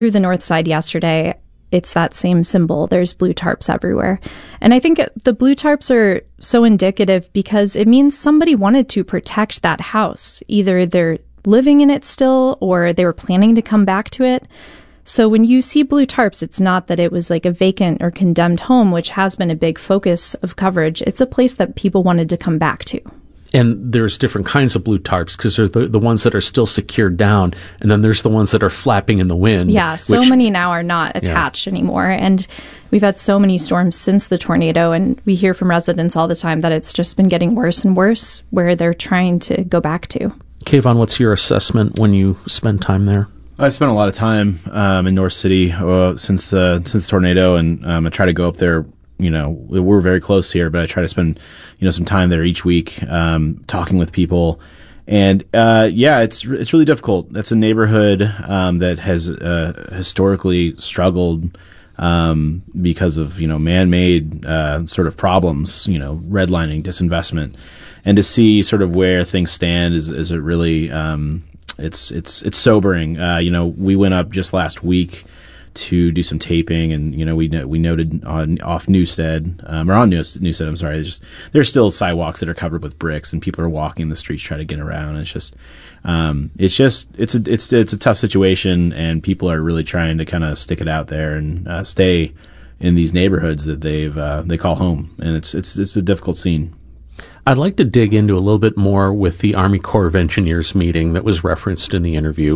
Through the north side yesterday, it's that same symbol. There's blue tarps everywhere. And I think the blue tarps are so indicative because it means somebody wanted to protect that house. Either they're living in it still or they were planning to come back to it. So when you see blue tarps, it's not that it was like a vacant or condemned home, which has been a big focus of coverage. It's a place that people wanted to come back to. And there's different kinds of blue tarps because there's the ones that are still secured down, and then there's the ones that are flapping in the wind. Yeah, so many now are not attached anymore. And we've had so many storms since the tornado, and we hear from residents all the time that it's just been getting worse and worse where they're trying to go back to. Kayvon, what's your assessment when you spend time there? I spent a lot of time in North City since the tornado, and I try to go up there. We're very close here, but I try to spend, some time there each week, talking with people. And, it's really difficult. That's a neighborhood, that has, historically struggled, because of, man-made, sort of problems, redlining, disinvestment. And to see sort of where things stand is a really, it's sobering. We went up just last week to do some taping, and we noted off Newstead, on Newstead. I'm sorry. There's still sidewalks that are covered with bricks, and people are walking the streets trying to get around. And it's a tough situation, and people are really trying to kind of stick it out there and stay in these neighborhoods that they call home, and it's a difficult scene. I'd like to dig into a little bit more with the Army Corps of Engineers meeting that was referenced in the interview,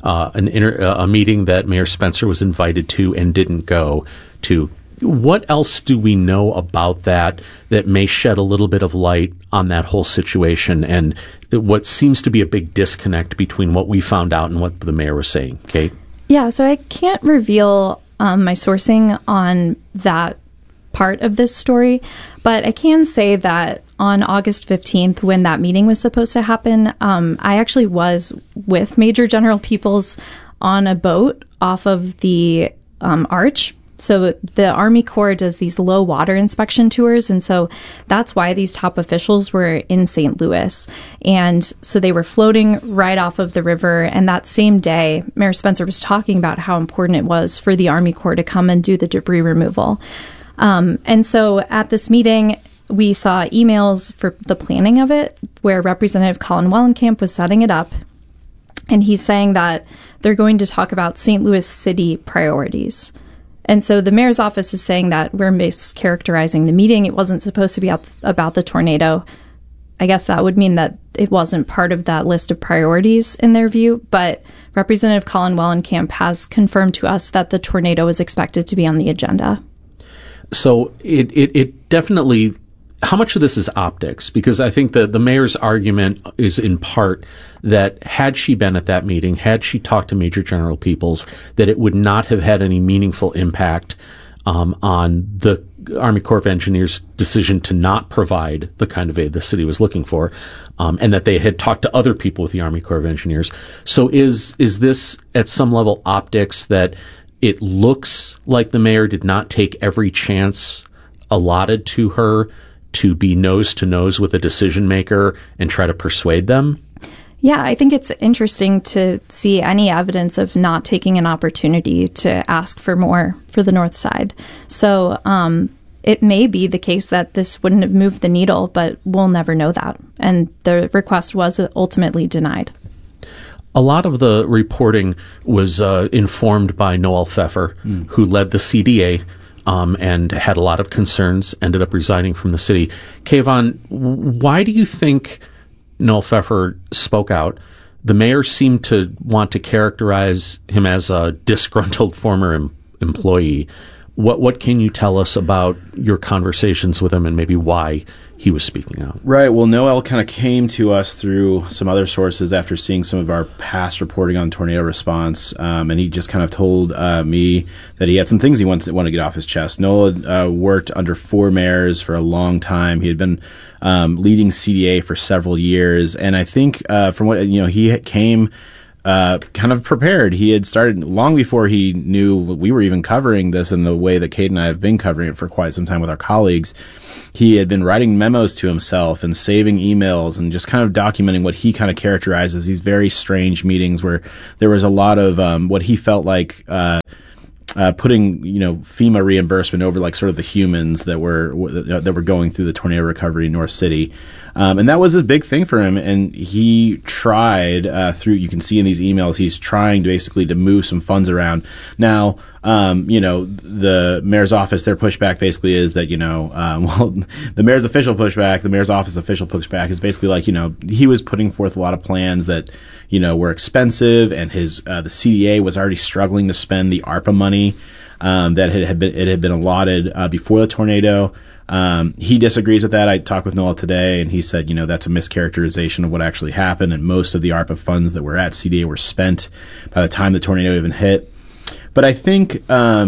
a meeting that Mayor Spencer was invited to and didn't go to. What else do we know about that may shed a little bit of light on that whole situation and what seems to be a big disconnect between what we found out and what the mayor was saying? Kate? Yeah, so I can't reveal my sourcing on that part of this story, but I can say that on August 15th, when that meeting was supposed to happen, I actually was with Major General Peoples on a boat off of the Arch. So the Army Corps does these low water inspection tours, and so that's why these top officials were in St. Louis. And so they were floating right off of the river, and that same day, Mayor Spencer was talking about how important it was for the Army Corps to come and do the debris removal. And so at this meeting, we saw emails for the planning of it, where Representative Colin Wellenkamp was setting it up, and he's saying that they're going to talk about St. Louis City priorities. And so the mayor's office is saying that we're mischaracterizing the meeting. It wasn't supposed to be about the tornado. I guess that would mean that it wasn't part of that list of priorities in their view. But Representative Colin Wellenkamp has confirmed to us that the tornado is expected to be on the agenda. So it definitely, how much of this is optics? Because I think that the mayor's argument is in part that had she been at that meeting, had she talked to Major General Peoples, that it would not have had any meaningful impact on the Army Corps of Engineers' decision to not provide the kind of aid the city was looking for, and that they had talked to other people with the Army Corps of Engineers. So is this at some level optics that it looks like the mayor did not take every chance allotted to her to be nose to nose with a decision maker and try to persuade them? Yeah, I think it's interesting to see any evidence of not taking an opportunity to ask for more for the North Side. So it may be the case that this wouldn't have moved the needle, but we'll never know that. And the request was ultimately denied. A lot of the reporting was informed by Noel Pfeffer, who led the CDA and had a lot of concerns, ended up resigning from the city. Kayvon, why do you think Noel Pfeffer spoke out? The mayor seemed to want to characterize him as a disgruntled former employee. What can you tell us about your conversations with him and maybe why he was speaking out? Right. Well, Noel kind of came to us through some other sources after seeing some of our past reporting on tornado response, and he just kind of told me that he had some things he wanted to get off his chest. Noel had worked under 4 mayors for a long time. He had been leading CDA for several years, and I think from what he came kind of prepared. He had started long before he knew we were even covering this in the way that Kate and I have been covering it for quite some time with our colleagues. He had been writing memos to himself and saving emails and just kind of documenting what he kind of characterized as these very strange meetings where there was a lot of what he felt like putting, FEMA reimbursement over like sort of the humans that were going through the tornado recovery in North City. And that was a big thing for him. And he tried through, you can see in these emails, he's trying to basically to move some funds around. Now, the mayor's office, their pushback basically is that, the mayor's official pushback, the mayor's office official pushback is basically like, he was putting forth a lot of plans that, were expensive, and the CDA was already struggling to spend the ARPA money, that had been allotted, before the tornado. He disagrees with that. I talked with Noah today, and he said, that's a mischaracterization of what actually happened, and most of the ARPA funds that were at CDA were spent by the time the tornado even hit. But I think,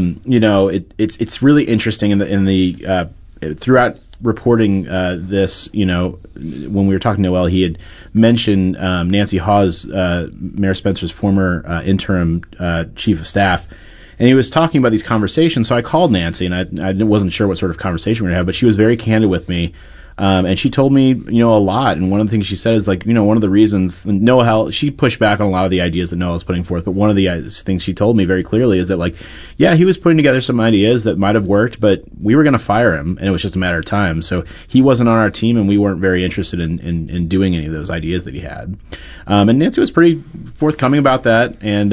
it's really interesting in the throughout reporting this, when we were talking to Noel, he had mentioned Nancy Hawes, Mayor Spencer's former interim chief of staff. And he was talking about these conversations. So I called Nancy, and I wasn't sure what sort of conversation we were going to have, but she was very candid with me. And she told me, a lot. And one of the things she said is like, one of the reasons Noah, she pushed back on a lot of the ideas that Noah was putting forth. But one of the things she told me very clearly is that like, yeah, he was putting together some ideas that might have worked, but we were going to fire him, and it was just a matter of time. So he wasn't on our team, and we weren't very interested in doing any of those ideas that he had. And Nancy was pretty forthcoming about that. And,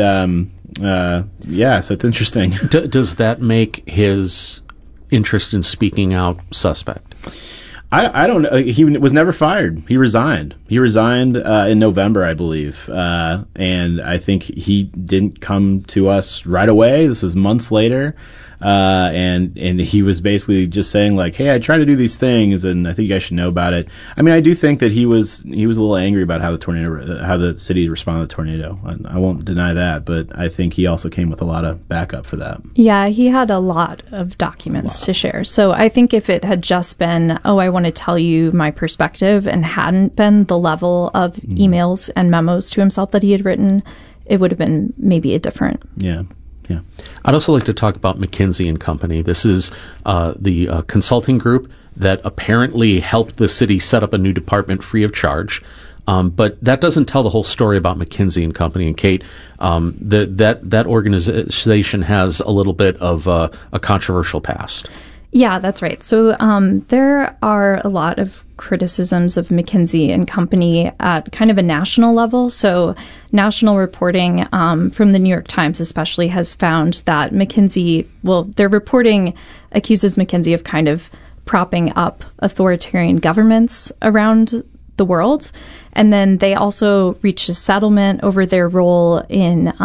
so it's interesting. Does that make his interest in speaking out suspect? I don't know. He was never fired. He resigned. In November, I believe. And I think he didn't come to us right away. This is months later. And he was basically just saying like, hey, I try to do these things, and I think you guys should know about it. I mean, I do think that he was a little angry about how the city responded to the tornado. I won't deny that, but I think he also came with a lot of backup for that. Yeah, he had a lot of documents to share. So I think if it had just been, I want to tell you my perspective, and hadn't been the level of emails and memos to himself that he had written, it would have been maybe a different. Yeah. I'd also like to talk about McKinsey and Company. This is the consulting group that apparently helped the city set up a new department free of charge. But that doesn't tell the whole story about McKinsey and Company. And Kate, that organization has a little bit of a controversial past. Yeah, that's right. So there are a lot of criticisms of McKinsey and Company at kind of a national level. So national reporting from the New York Times especially has found that McKinsey, their reporting accuses McKinsey of kind of propping up authoritarian governments around the world. And then they also reached a settlement over their role in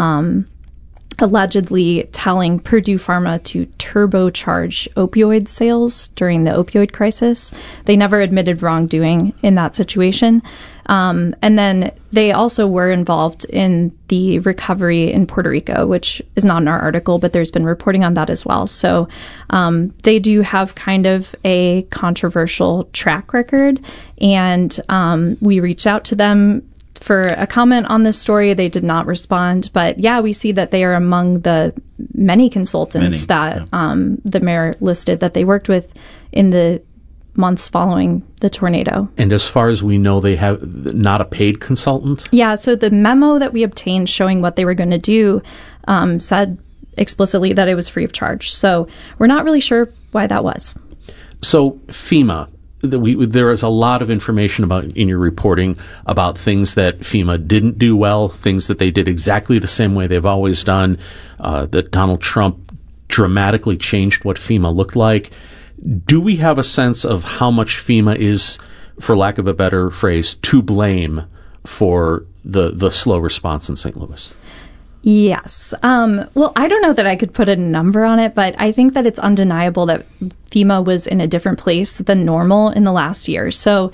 allegedly telling Purdue Pharma to turbocharge opioid sales during the opioid crisis. They never admitted wrongdoing in that situation. And then they also were involved in the recovery in Puerto Rico, which is not in our article, but there's been reporting on that as well. So they do have kind of a controversial track record. And we reached out to them for a comment on this story. They did not respond. But yeah, we see that they are among the many consultants that the mayor listed that they worked with in the months following the tornado. And as far as we know, they have not a paid consultant? Yeah, so the memo that we obtained showing what they were going to do said explicitly that it was free of charge. So we're not really sure why that was. So FEMA, there is a lot of information about in your reporting about things that FEMA didn't do well, things that they did exactly the same way they've always done, that Donald Trump dramatically changed what FEMA looked like. Do we have a sense of how much FEMA is, for lack of a better phrase, to blame for the slow response in St. Louis? Yes. Well, I don't know that I could put a number on it, but I think that it's undeniable that FEMA was in a different place than normal in the last year. So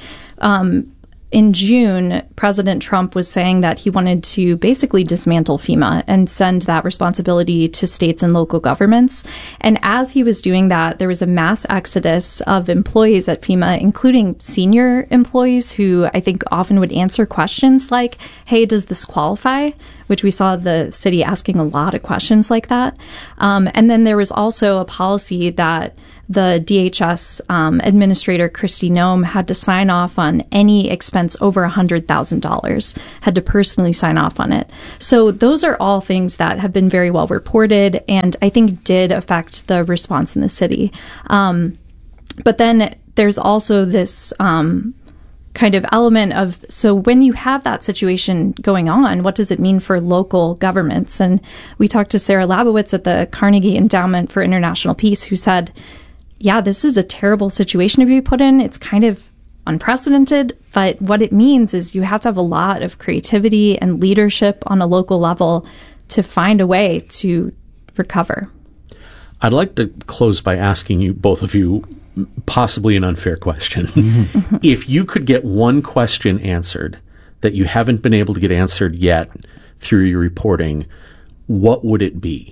in June, President Trump was saying that he wanted to basically dismantle FEMA and send that responsibility to states and local governments. And as he was doing that, there was a mass exodus of employees at FEMA, including senior employees who I think often would answer questions like, hey, does this qualify? which we saw the city asking a lot of questions like that. And then there was also a policy that the DHS administrator, Kristi Noem, had to sign off on any expense over $100,000, had to personally sign off on it. So those are all things that have been very well reported and I think did affect the response in the city. But then there's also this kind of element of, so when you have that situation going on, what does it mean for local governments? And we talked to Sarah Labowitz at the Carnegie Endowment for International Peace, who said, yeah, this is a terrible situation to be put in. It's kind of unprecedented, but what it means is you have to have a lot of creativity and leadership on a local level to find a way to recover. I'd like to close by asking you, both of you, possibly an unfair question. Mm-hmm. If you could get one question answered that you haven't been able to get answered yet through your reporting, what would it be?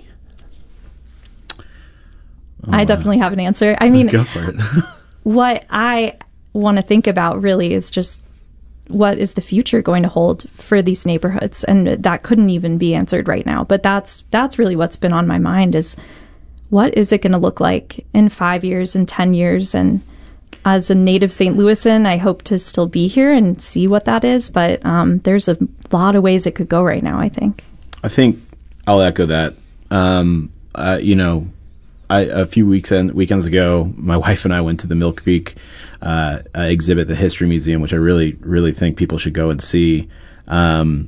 I definitely have an answer. I mean, go for it. What I want to think about really is just what is the future going to hold for these neighborhoods? And that couldn't even be answered right now. But that's really what's been on my mind is what is it going to look like in 5 years and 10 years? And as a native St. Louisan, I hope to still be here and see what that is. But there's a lot of ways it could go right now, I think. I think I'll echo that. A few weekends ago, my wife and I went to the Mill Creek exhibit, the History Museum, which I really, really think people should go and see. And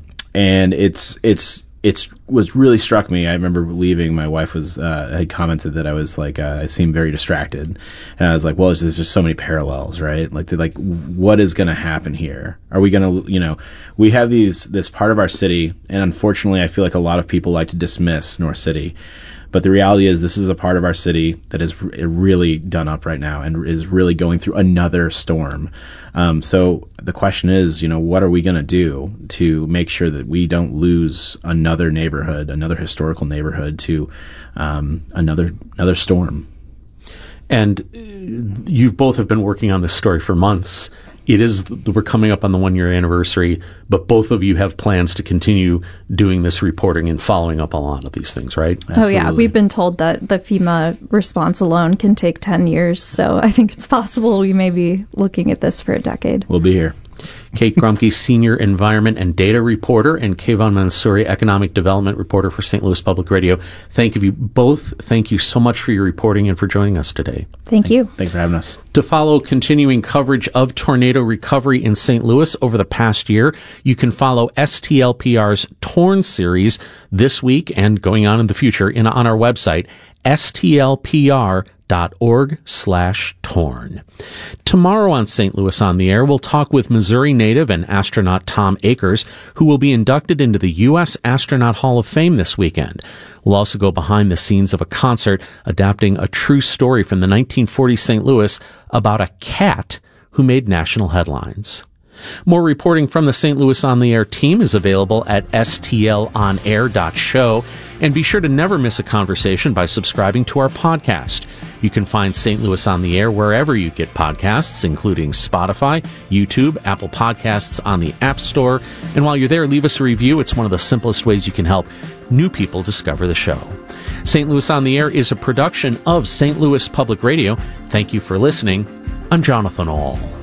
it was really struck me. I remember leaving. My wife had commented that I was like, I seemed very distracted, and I was like, well, there's just so many parallels, right? Like what is going to happen here? Are we going to, we have this part of our city, and unfortunately, I feel like a lot of people like to dismiss North City. But the reality is this is a part of our city that is really done up right now and is really going through another storm. So the question is, what are we going to do to make sure that we don't lose another neighborhood, another historical neighborhood to another storm? And you both have been working on this story for months. We're coming up on the 1 year anniversary, but both of you have plans to continue doing this reporting and following up a lot of these things, right? Absolutely. Oh, yeah. We've been told that the FEMA response alone can take 10 years. So I think it's possible we may be looking at this for a decade. We'll be here. Kate Grumke, Senior Environment and Data Reporter, and Kayvon Mansouri, Economic Development Reporter for St. Louis Public Radio. Thank you both. Thank you so much for your reporting and for joining us today. Thank you. Thanks for having us. To follow continuing coverage of tornado recovery in St. Louis over the past year, you can follow STLPR's Torn series this week and going on in the future on our website, stlpr.org/torn. Tomorrow on St. Louis on the Air, we'll talk with Missouri native and astronaut Tom Akers, who will be inducted into the U.S. Astronaut Hall of Fame this weekend. We'll also go behind the scenes of a concert adapting a true story from the 1940s St. Louis about a cat who made national headlines. More reporting from the St. Louis On the Air team is available at stlonair.show, and be sure to never miss a conversation by subscribing to our podcast. You can find St. Louis On the Air wherever you get podcasts, including Spotify, YouTube, Apple Podcasts on the App Store, and while you're there, leave us a review. It's one of the simplest ways you can help new people discover the show. St. Louis On the Air is a production of St. Louis Public Radio. Thank you for listening. I'm Jonathan Ahl.